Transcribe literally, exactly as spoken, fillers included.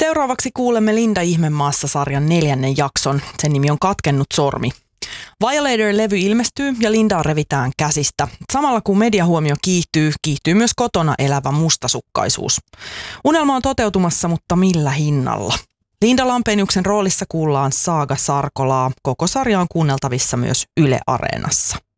Seuraavaksi kuulemme Linda Ihmemaassa-sarjan neljännen jakson. Sen nimi on Katkennut sormi. Violator-levy ilmestyy ja Lindaa revitään käsistä. Samalla kun mediahuomio kiihtyy, kiihtyy myös kotona elävä mustasukkaisuus. Unelma on toteutumassa, mutta millä hinnalla? Linda Lampeniuksen roolissa kuullaan Saaga Sarkolaa. Koko sarja on kuunneltavissa myös Yle Areenassa.